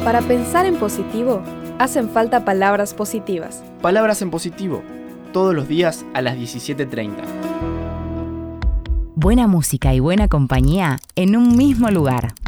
Para pensar en positivo, hacen falta palabras positivas. Palabras en positivo, todos los días a las 17:30. Buena música y buena compañía en un mismo lugar.